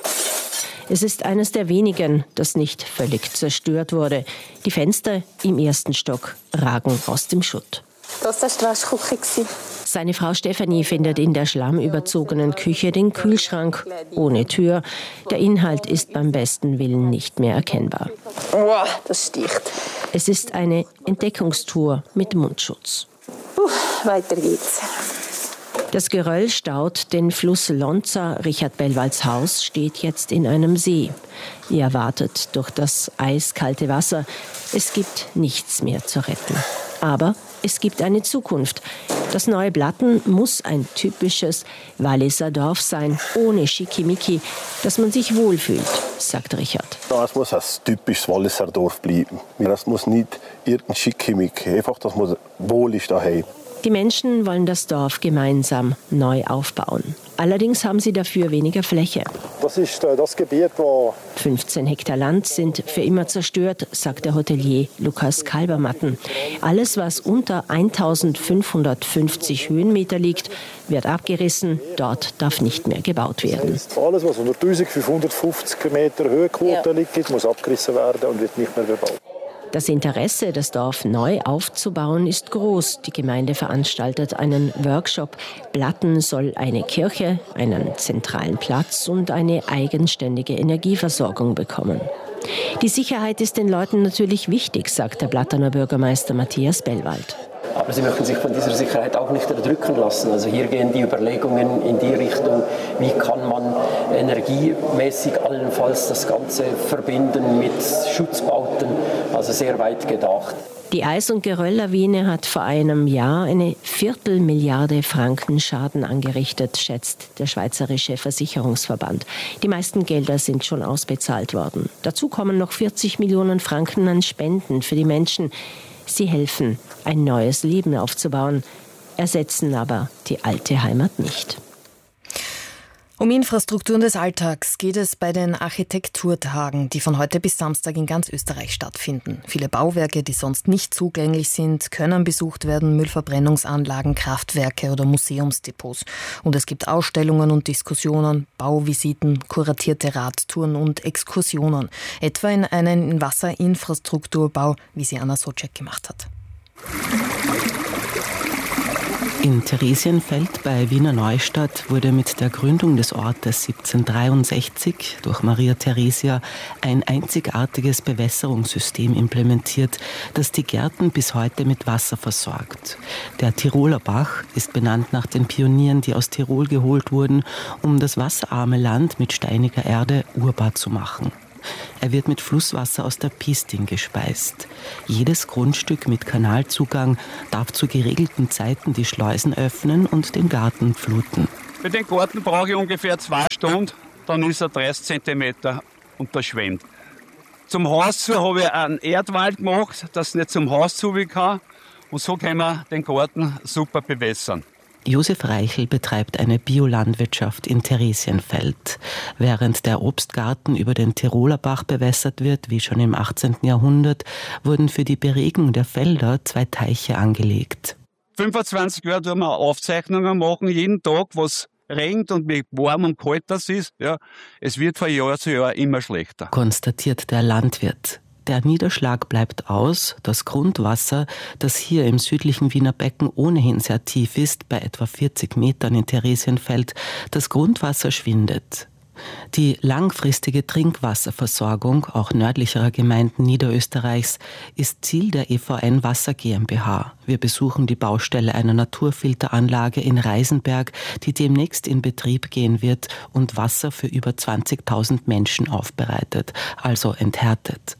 Es ist eines der wenigen, das nicht völlig zerstört wurde. Die Fenster im ersten Stock ragen aus dem Schutt. Das war die Waschküche. Seine Frau Stefanie findet in der schlammüberzogenen Küche den Kühlschrank ohne Tür. Der Inhalt ist beim besten Willen nicht mehr erkennbar. Wow, das sticht. Es ist eine Entdeckungstour mit Mundschutz. Weiter geht's. Das Geröll staut den Fluss Lonza. Richard Bellwalds Haus steht jetzt in einem See. Er wartet durch das eiskalte Wasser. Es gibt nichts mehr zu retten. Aber es gibt eine Zukunft. Das neue Blatten muss ein typisches Walliser Dorf sein, ohne Schickimicki, dass man sich wohlfühlt, sagt Richard. Es muss ein typisches Walliser Dorf bleiben. Es muss nicht irgendein Schickimicki, einfach, dass man wohl ist daheim. Die Menschen wollen das Dorf gemeinsam neu aufbauen. Allerdings haben sie dafür weniger Fläche. Das ist das Gebiet, wo 15 Hektar Land sind für immer zerstört, sagt der Hotelier Lukas Kalbermatten. Alles, was unter 1550 Höhenmeter liegt, wird abgerissen. Dort darf nicht mehr gebaut werden. Alles, was unter 1550 Meter Höhenquote liegt, muss abgerissen werden und wird nicht mehr bebaut. Das Interesse, das Dorf neu aufzubauen, ist groß. Die Gemeinde veranstaltet einen Workshop. Blatten soll eine Kirche, einen zentralen Platz und eine eigenständige Energieversorgung bekommen. Die Sicherheit ist den Leuten natürlich wichtig, sagt der Blattener Bürgermeister Matthias Bellwald. Aber sie möchten sich von dieser Sicherheit auch nicht erdrücken lassen. Also hier gehen die Überlegungen in die Richtung, wie kann man energiemäßig allenfalls das Ganze verbinden mit Schutzbauten, also sehr weit gedacht. Die Eis- und Gerölllawine hat vor einem Jahr eine 250 Franken Schaden angerichtet, schätzt der Schweizerische Versicherungsverband. Die meisten Gelder sind schon ausbezahlt worden. Dazu kommen noch 40 Millionen Franken an Spenden für die Menschen. Sie helfen, ein neues Leben aufzubauen, ersetzen aber die alte Heimat nicht. Um Infrastrukturen des Alltags geht es bei den Architekturtagen, die von heute bis Samstag in ganz Österreich stattfinden. Viele Bauwerke, die sonst nicht zugänglich sind, können besucht werden, Müllverbrennungsanlagen, Kraftwerke oder Museumsdepots. Und es gibt Ausstellungen und Diskussionen, Bauvisiten, kuratierte Radtouren und Exkursionen. Etwa in einen Wasserinfrastrukturbau, wie sie Anna Socek gemacht hat. In Theresienfeld bei Wiener Neustadt wurde mit der Gründung des Ortes 1763 durch Maria Theresia ein einzigartiges Bewässerungssystem implementiert, das die Gärten bis heute mit Wasser versorgt. Der Tiroler Bach ist benannt nach den Pionieren, die aus Tirol geholt wurden, um das wasserarme Land mit steiniger Erde urbar zu machen. Er wird mit Flusswasser aus der Piesting gespeist. Jedes Grundstück mit Kanalzugang darf zu geregelten Zeiten die Schleusen öffnen und den Garten fluten. Für den Garten brauche ich ungefähr 2 Stunden, dann ist er 30 cm unterschwemmt. Zum Haus zu habe ich einen Erdwald gemacht, dass es nicht zum Haus zu kann. Und so können wir den Garten super bewässern. Josef Reichel betreibt eine Biolandwirtschaft in Theresienfeld. Während der Obstgarten über den Tiroler Bach bewässert wird, wie schon im 18. Jahrhundert, wurden für die Beregnung der Felder 2 Teiche angelegt. 25 Jahre tun wir Aufzeichnungen machen, jeden Tag, was regnet und wie warm und kalt das ist. Ja, es wird von Jahr zu Jahr immer schlechter, konstatiert der Landwirt. Der Niederschlag bleibt aus, das Grundwasser, das hier im südlichen Wiener Becken ohnehin sehr tief ist, bei etwa 40 Metern in Theresienfeld, das Grundwasser schwindet. Die langfristige Trinkwasserversorgung, auch nördlicherer Gemeinden Niederösterreichs, ist Ziel der EVN Wasser GmbH. Wir besuchen die Baustelle einer Naturfilteranlage in Reisenberg, die demnächst in Betrieb gehen wird und Wasser für über 20.000 Menschen aufbereitet, also enthärtet.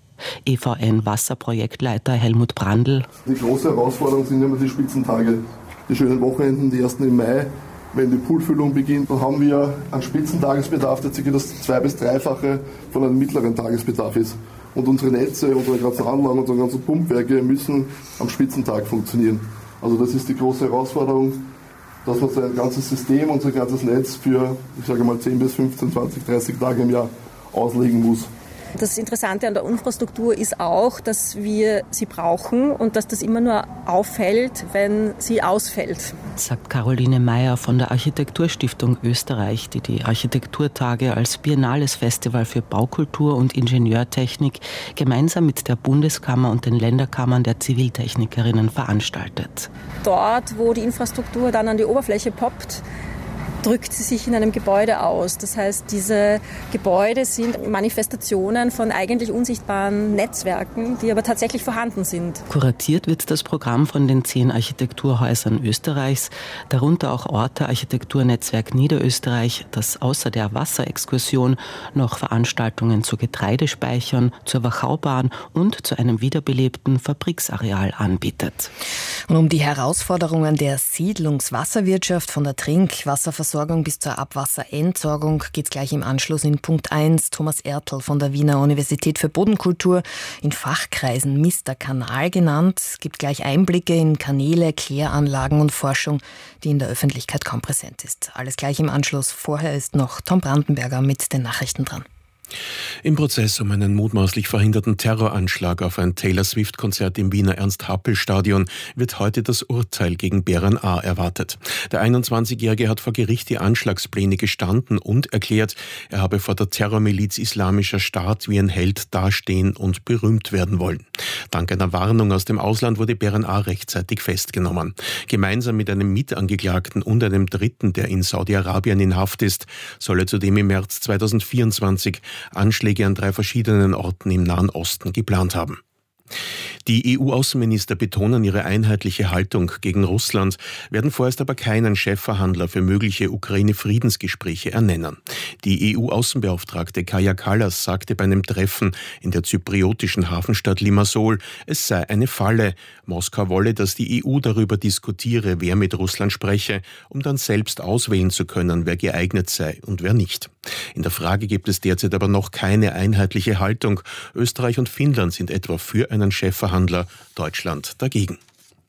EVN-Wasserprojektleiter Helmut Brandl. Die große Herausforderung sind immer die Spitzentage, die schönen Wochenenden, die ersten im Mai. Wenn die Poolfüllung beginnt, dann haben wir einen Spitzentagesbedarf, der ca. das 2- bis 3-fache von einem mittleren Tagesbedarf ist. Und unsere Netze, unsere ganzen Anlagen, unsere ganzen Pumpwerke müssen am Spitzentag funktionieren. Also das ist die große Herausforderung, dass man sein ganzes System, unser ganzes Netz für, ich sage mal, 10 bis 15, 20, 30 Tage im Jahr auslegen muss. Das Interessante an der Infrastruktur ist auch, dass wir sie brauchen und dass das immer nur auffällt, wenn sie ausfällt. Sagt Caroline Meyer von der Architekturstiftung Österreich, die die Architekturtage als biennales Festival für Baukultur und Ingenieurtechnik gemeinsam mit der Bundeskammer und den Länderkammern der Ziviltechnikerinnen veranstaltet. Dort, wo die Infrastruktur dann an die Oberfläche poppt, drückt sie sich in einem Gebäude aus. Das heißt, diese Gebäude sind Manifestationen von eigentlich unsichtbaren Netzwerken, die aber tatsächlich vorhanden sind. Kuratiert wird das Programm von den 10 Architekturhäusern Österreichs, darunter auch Orte Architekturnetzwerk Niederösterreich, das außer der Wasserexkursion noch Veranstaltungen zu Getreidespeichern, zur Wachaubahn und zu einem wiederbelebten Fabriksareal anbietet. Und um die Herausforderungen der Siedlungswasserwirtschaft von der Trinkwasserversorgung bis zur Abwasserentsorgung geht es gleich im Anschluss in Punkt 1. Thomas Ertl von der Wiener Universität für Bodenkultur, in Fachkreisen Mr. Kanal genannt, gibt gleich Einblicke in Kanäle, Kläranlagen und Forschung, die in der Öffentlichkeit kaum präsent ist. Alles gleich im Anschluss. Vorher ist noch Tom Brandenberger mit den Nachrichten dran. Im Prozess um einen mutmaßlich verhinderten Terroranschlag auf ein Taylor-Swift-Konzert im Wiener Ernst-Happel-Stadion wird heute das Urteil gegen Beran A. erwartet. Der 21-Jährige hat vor Gericht die Anschlagspläne gestanden und erklärt, er habe vor der Terrormiliz Islamischer Staat wie ein Held dastehen und berühmt werden wollen. Dank einer Warnung aus dem Ausland wurde Beran A. rechtzeitig festgenommen. Gemeinsam mit einem Mitangeklagten und einem Dritten, der in Saudi-Arabien in Haft ist, soll er zudem im März 2024 Anschläge an 3 verschiedenen Orten im Nahen Osten geplant haben. Die EU-Außenminister betonen ihre einheitliche Haltung gegen Russland, werden vorerst aber keinen Chefverhandler für mögliche Ukraine-Friedensgespräche ernennen. Die EU-Außenbeauftragte Kaja Kallas sagte bei einem Treffen in der zypriotischen Hafenstadt Limassol, es sei eine Falle. Moskau wolle, dass die EU darüber diskutiere, wer mit Russland spreche, um dann selbst auswählen zu können, wer geeignet sei und wer nicht. In der Frage gibt es derzeit aber noch keine einheitliche Haltung. Österreich und Finnland sind etwa für einen Chefverhandler, Deutschland dagegen.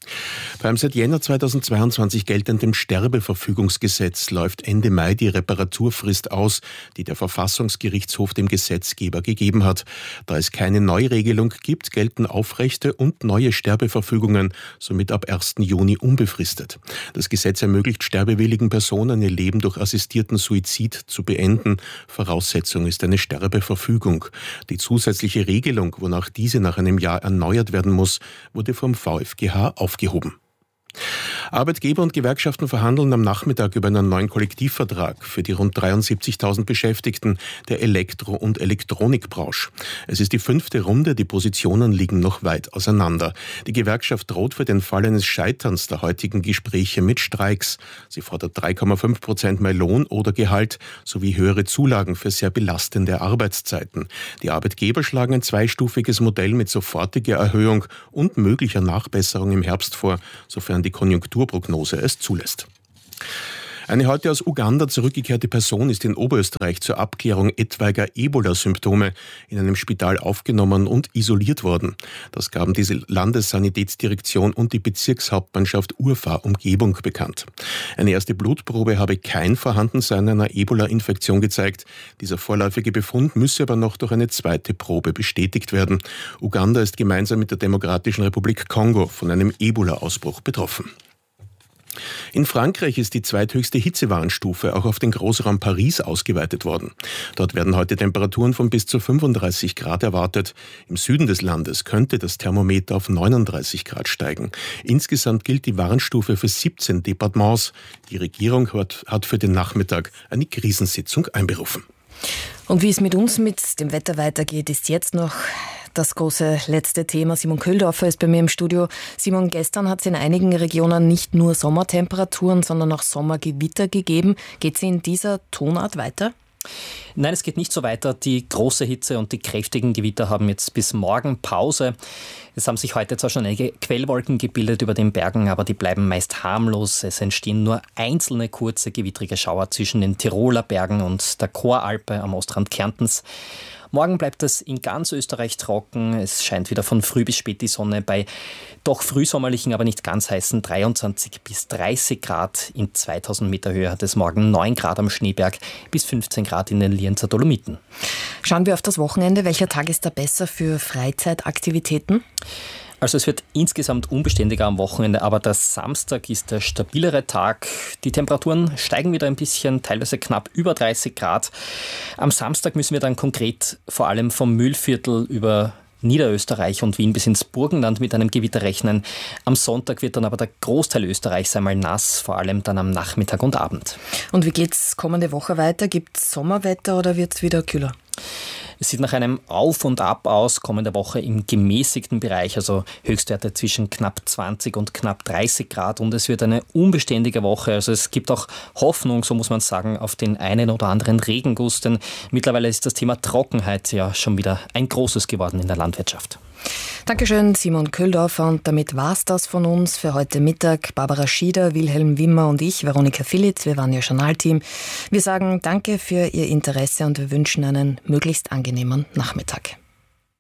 Beim seit Jänner 2022 geltenden Sterbeverfügungsgesetz läuft Ende Mai die Reparaturfrist aus, die der Verfassungsgerichtshof dem Gesetzgeber gegeben hat. Da es keine Neuregelung gibt, gelten aufrechte und neue Sterbeverfügungen somit ab 1. Juni unbefristet. Das Gesetz ermöglicht sterbewilligen Personen, ihr Leben durch assistierten Suizid zu beenden. Voraussetzung ist eine Sterbeverfügung. Die zusätzliche Regelung, wonach diese nach einem Jahr erneuert werden muss, wurde vom VfGH aufgehoben. Arbeitgeber und Gewerkschaften verhandeln am Nachmittag über einen neuen Kollektivvertrag für die rund 73.000 Beschäftigten der Elektro- und Elektronikbranche. Es ist die 5. Runde, die Positionen liegen noch weit auseinander. Die Gewerkschaft droht für den Fall eines Scheiterns der heutigen Gespräche mit Streiks. Sie fordert 3,5% mehr Lohn oder Gehalt sowie höhere Zulagen für sehr belastende Arbeitszeiten. Die Arbeitgeber schlagen ein zweistufiges Modell mit sofortiger Erhöhung und möglicher Nachbesserung im Herbst vor, sofern die Konjunkturprognose es zulässt. Eine heute aus Uganda zurückgekehrte Person ist in Oberösterreich zur Abklärung etwaiger Ebola-Symptome in einem Spital aufgenommen und isoliert worden. Das gaben die Landessanitätsdirektion und die Bezirkshauptmannschaft Urfahr-Umgebung bekannt. Eine erste Blutprobe habe kein Vorhandensein einer Ebola-Infektion gezeigt. Dieser vorläufige Befund müsse aber noch durch eine zweite Probe bestätigt werden. Uganda ist gemeinsam mit der Demokratischen Republik Kongo von einem Ebola-Ausbruch betroffen. In Frankreich ist die zweithöchste Hitzewarnstufe auch auf den Großraum Paris ausgeweitet worden. Dort werden heute Temperaturen von bis zu 35 Grad erwartet. Im Süden des Landes könnte das Thermometer auf 39 Grad steigen. Insgesamt gilt die Warnstufe für 17 Departements. Die Regierung hat für den Nachmittag eine Krisensitzung einberufen. Und wie es mit uns mit dem Wetter weitergeht, ist jetzt noch das große letzte Thema. Simon Köhldorfer ist bei mir im Studio. Simon, gestern hat es in einigen Regionen nicht nur Sommertemperaturen, sondern auch Sommergewitter gegeben. Geht es in dieser Tonart weiter? Nein, es geht nicht so weiter. Die große Hitze und die kräftigen Gewitter haben jetzt bis morgen Pause. Es haben sich heute zwar schon einige Quellwolken gebildet über den Bergen, aber die bleiben meist harmlos. Es entstehen nur einzelne kurze gewittrige Schauer zwischen den Tiroler Bergen und der Choralpe am Ostrand Kärntens. Morgen bleibt es in ganz Österreich trocken. Es scheint wieder von früh bis spät die Sonne bei doch frühsommerlichen, aber nicht ganz heißen 23 bis 30 Grad. In 2000 Meter Höhe hat es morgen 9 Grad am Schneeberg bis 15 Grad in den Lienzer Dolomiten. Schauen wir auf das Wochenende. Welcher Tag ist da besser für Freizeitaktivitäten? Also es wird insgesamt unbeständiger am Wochenende, aber der Samstag ist der stabilere Tag. Die Temperaturen steigen wieder ein bisschen, teilweise knapp über 30 Grad. Am Samstag müssen wir dann konkret vor allem vom Mühlviertel über Niederösterreich und Wien bis ins Burgenland mit einem Gewitter rechnen. Am Sonntag wird dann aber der Großteil Österreichs einmal nass, vor allem dann am Nachmittag und Abend. Und wie geht's kommende Woche weiter? Gibt's Sommerwetter oder wird's wieder kühler? Es sieht nach einem Auf und Ab aus, kommende Woche im gemäßigten Bereich, also Höchstwerte zwischen knapp 20 und knapp 30 Grad und es wird eine unbeständige Woche. Also es gibt auch Hoffnung, so muss man sagen, auf den einen oder anderen Regenguss, denn mittlerweile ist das Thema Trockenheit ja schon wieder ein großes geworden in der Landwirtschaft. Dankeschön, Simon Köhldorfer. Und damit war's das von uns für heute Mittag. Barbara Schieder, Wilhelm Wimmer und ich, Veronika Philitz, wir waren Ihr Journalteam. Wir sagen Danke für Ihr Interesse und wir wünschen einen möglichst angenehmen Nachmittag.